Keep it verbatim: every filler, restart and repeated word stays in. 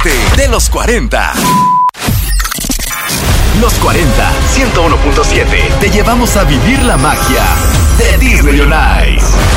de los cuarenta. Los cuarenta, ciento uno punto siete. Te llevamos a vivir la magia de Disney on Ice.